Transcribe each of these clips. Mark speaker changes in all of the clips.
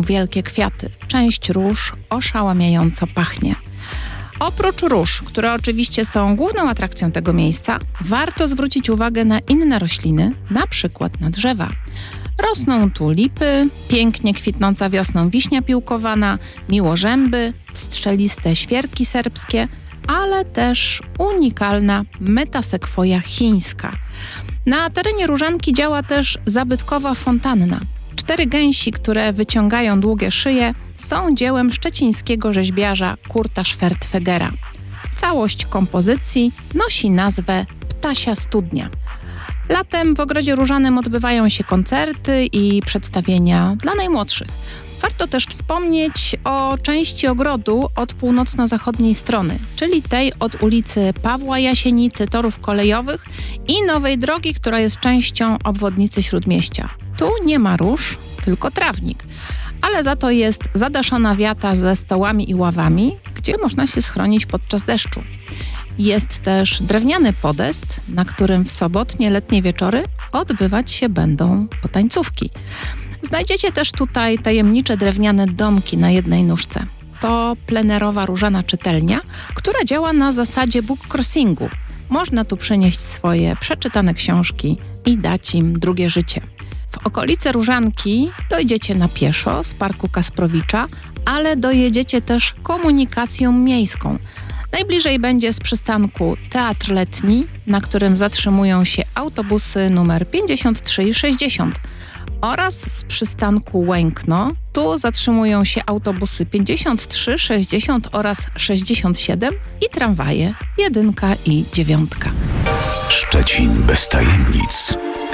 Speaker 1: wielkie kwiaty. Część róż oszałamiająco pachnie. Oprócz róż, które oczywiście są główną atrakcją tego miejsca, warto zwrócić uwagę na inne rośliny, na przykład na drzewa. Rosną tu lipy, pięknie kwitnąca wiosną wiśnia piłkowana, miłożęby, strzeliste świerki serbskie, ale też unikalna metasekwoja chińska. Na terenie Różanki działa też zabytkowa fontanna. 4 gęsi, które wyciągają długie szyje, są dziełem szczecińskiego rzeźbiarza Kurta Schwertfegera. Całość kompozycji nosi nazwę Ptasia Studnia. Latem w Ogrodzie Różanym odbywają się koncerty i przedstawienia dla najmłodszych. Warto też wspomnieć o części ogrodu od północno-zachodniej strony, czyli tej od ulicy Pawła Jasienicy, torów kolejowych i nowej drogi, która jest częścią obwodnicy Śródmieścia. Tu nie ma róż, tylko trawnik, ale za to jest zadaszona wiata ze stołami i ławami, gdzie można się schronić podczas deszczu. Jest też drewniany podest, na którym w sobotnie letnie wieczory odbywać się będą potańcówki. Znajdziecie też tutaj tajemnicze drewniane domki na jednej nóżce. To plenerowa różana czytelnia, która działa na zasadzie book crossingu. Można tu przynieść swoje przeczytane książki i dać im drugie życie. W okolice Różanki dojdziecie na pieszo z Parku Kasprowicza, ale dojedziecie też komunikacją miejską. Najbliżej będzie z przystanku Teatr Letni, na którym zatrzymują się autobusy numer 53 i 60 oraz z przystanku Łękno. Tu zatrzymują się autobusy 53, 60 oraz 67 i tramwaje 1 i 9.
Speaker 2: Szczecin bez tajemnic.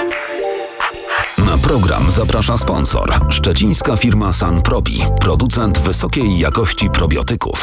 Speaker 2: Na program zaprasza sponsor. Szczecińska firma Sanprobi, producent wysokiej jakości probiotyków.